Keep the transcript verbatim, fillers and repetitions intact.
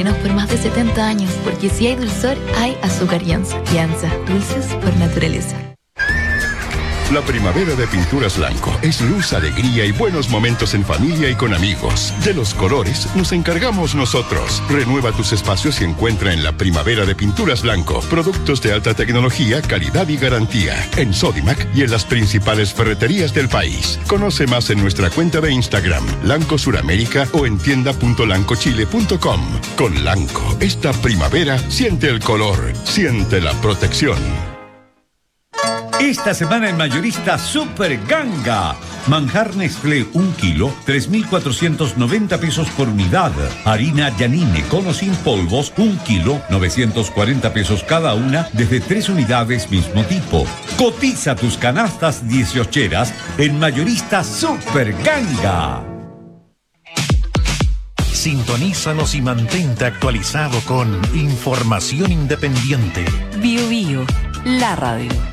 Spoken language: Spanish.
Por más de setenta años, porque si hay dulzor, hay azúcar Yanza. Yanza, dulces por naturaleza. La primavera de Pinturas Blanco es luz, alegría y buenos momentos en familia y con amigos. De los colores nos encargamos nosotros. Renueva tus espacios y encuentra en la primavera de Pinturas Blanco productos de alta tecnología, calidad y garantía. En Sodimac y en las principales ferreterías del país. Conoce más en nuestra cuenta de Instagram, Lanco Suramérica, o en tienda punto lancochile punto com. Con Lanco, esta primavera siente el color, siente la protección. Esta semana en Mayorista Super Ganga. Manjar Nestlé un kilo, tres mil cuatrocientos noventa pesos por unidad. Harina Yanine con o sin polvos, un kilo, novecientos cuarenta pesos cada una, desde tres unidades mismo tipo. Cotiza tus canastas dieciocheras en Mayorista Super Ganga. Sintonízanos y mantente actualizado con información independiente. Bio Bio, la radio.